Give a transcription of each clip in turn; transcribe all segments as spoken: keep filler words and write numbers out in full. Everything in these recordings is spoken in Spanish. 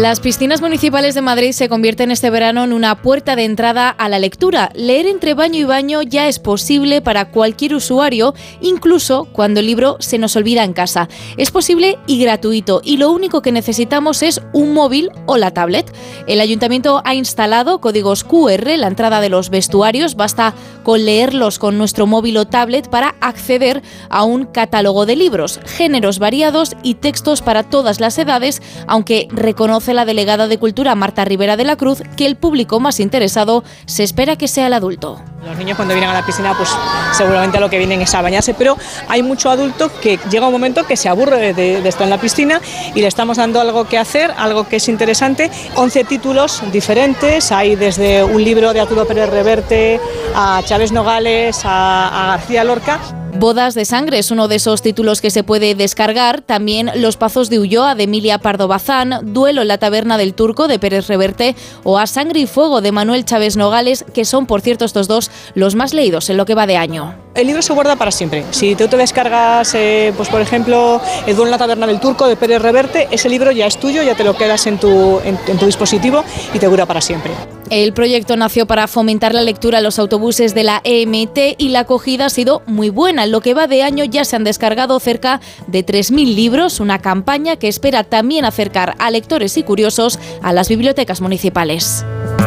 Las piscinas municipales de Madrid se convierten este verano en una puerta de entrada a la lectura. Leer entre baño y baño ya es posible para cualquier usuario, incluso cuando el libro se nos olvida en casa. Es posible y gratuito, y lo único que necesitamos es un móvil o la tablet. El ayuntamiento ha instalado códigos cu erre en la entrada de los vestuarios. Basta con leerlos con nuestro móvil o tablet para acceder a un catálogo de libros, géneros variados y textos para todas las edades, aunque reconoce la delegada de Cultura, Marta Rivera de la Cruz, que el público más interesado se espera que sea el adulto. Los niños cuando vienen a la piscina pues seguramente a lo que vienen es a bañarse, pero hay mucho adulto que llega un momento que se aburre de, de estar en la piscina y le estamos dando algo que hacer, algo que es interesante. once títulos diferentes, hay desde un libro de Arturo Pérez Reverte a Chávez Nogales, a, a García Lorca. Bodas de sangre es uno de esos títulos que se puede descargar, también Los pazos de Ulloa de Emilia Pardo Bazán, Duelo en la taberna del Turco de Pérez Reverte o A sangre y fuego de Manuel Chávez Nogales, que son, por cierto, estos dos los más leídos en lo que va de año. El libro se guarda para siempre. Si tú te descargas, eh, pues por ejemplo, El duelo en la taberna del Turco de Pérez Reverte, ese libro ya es tuyo, ya te lo quedas en tu, en, en tu dispositivo y te dura para siempre. El proyecto nació para fomentar la lectura en los autobuses de la E M T y la acogida ha sido muy buena. En lo que va de año ya se han descargado cerca de tres mil libros, una campaña que espera también acercar a lectores y curiosos a las bibliotecas municipales.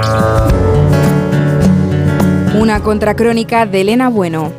Una contracrónica de Elena Bueno.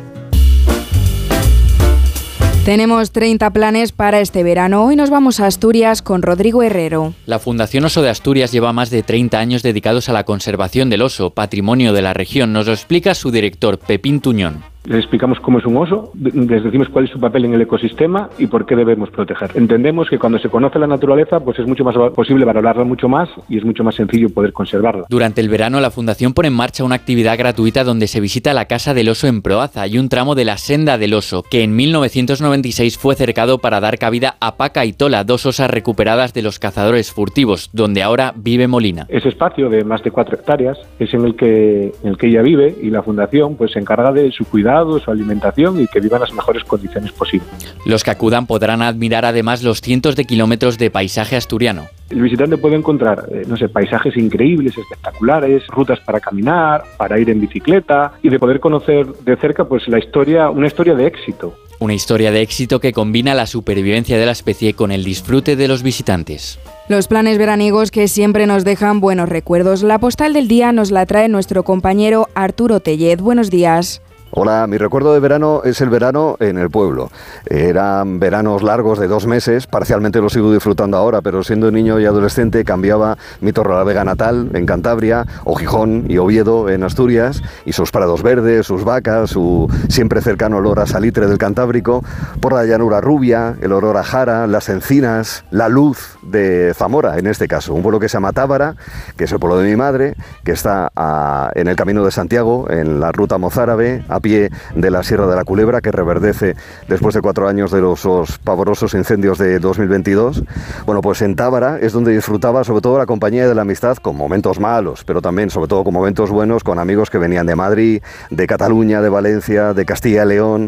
Tenemos treinta planes para este verano. Hoy nos vamos a Asturias con Rodrigo Herrero. La Fundación Oso de Asturias lleva más de treinta años dedicados a la conservación del oso, patrimonio de la región. Nos lo explica su director, Pepín Tuñón. Les explicamos cómo es un oso, les decimos cuál es su papel en el ecosistema y por qué debemos proteger. Entendemos que cuando se conoce la naturaleza, pues es mucho más posible valorarla mucho más y es mucho más sencillo poder conservarla. Durante el verano, la Fundación pone en marcha una actividad gratuita donde se visita la Casa del Oso en Proaza y un tramo de la Senda del Oso, que en mil novecientos noventa y seis fue cercado para dar cabida a Paca y Tola, dos osas recuperadas de los cazadores furtivos, donde ahora vive Molina. Ese espacio de más de cuatro hectáreas es en el que, en el que ella vive y la Fundación pues se encarga de su cuidado, su alimentación y que vivan las mejores condiciones posibles. Los que acudan podrán admirar además los cientos de kilómetros de paisaje asturiano. El visitante puede encontrar, eh, no sé, paisajes increíbles, espectaculares, rutas para caminar, para ir en bicicleta y de poder conocer de cerca pues la historia, una historia de éxito. Una historia de éxito que combina la supervivencia de la especie con el disfrute de los visitantes. Los planes veraniegos que siempre nos dejan buenos recuerdos. La postal del día nos la trae nuestro compañero Arturo Tellez. Buenos días. Hola, mi recuerdo de verano es el verano en el pueblo. Eran veranos largos de dos meses, parcialmente lo sigo disfrutando ahora, pero siendo niño y adolescente cambiaba mi Torrelavega natal en Cantabria, o Gijón y Oviedo en Asturias, y sus prados verdes, sus vacas, su siempre cercano olor a salitre del Cantábrico, por la llanura rubia, el olor a jara, las encinas, la luz de Zamora, en este caso, un pueblo que se llama Tábara, que es el pueblo de mi madre, que está a, en el Camino de Santiago, en la ruta mozárabe, a pie de la Sierra de la Culebra, que reverdece después de cuatro años de los, los pavorosos incendios de dos mil veintidós. Bueno, pues en Tábara es donde disfrutaba sobre todo la compañía de la amistad, con momentos malos, pero también sobre todo con momentos buenos, con amigos que venían de Madrid, de Cataluña, de Valencia, de Castilla y León,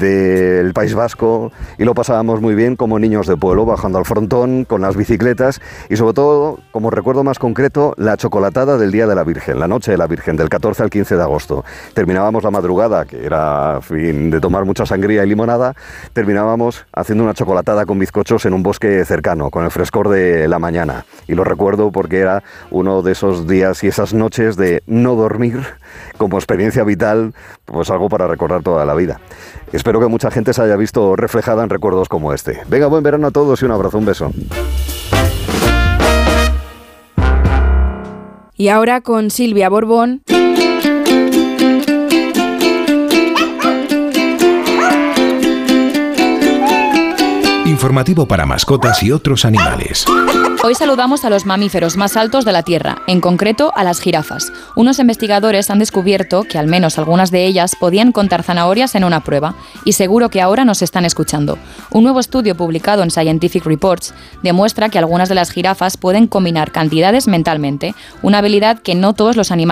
del País Vasco, y lo pasábamos muy bien como niños de pueblo, bajando al frontón, con las bicicletas, y sobre todo, como recuerdo más concreto, la chocolatada del Día de la Virgen, la noche de la Virgen, del catorce al quince de agosto. Terminábamos la madrugada, que era fin de tomar mucha sangría y limonada, terminábamos haciendo una chocolatada con bizcochos en un bosque cercano, con el frescor de la mañana. Y lo recuerdo porque era uno de esos días y esas noches de no dormir como experiencia vital, pues algo para recordar toda la vida. Espero que mucha gente se haya visto reflejada en recuerdos como este. Venga, buen verano a todos y un abrazo, un beso. Y ahora con Silvia Borbón. Informativo para mascotas y otros animales. Hoy saludamos a los mamíferos más altos de la Tierra, en concreto a las jirafas. Unos investigadores han descubierto que al menos algunas de ellas podían contar zanahorias en una prueba, y seguro que ahora nos están escuchando. Un nuevo estudio publicado en Scientific Reports demuestra que algunas de las jirafas pueden combinar cantidades mentalmente, una habilidad que no todos los animales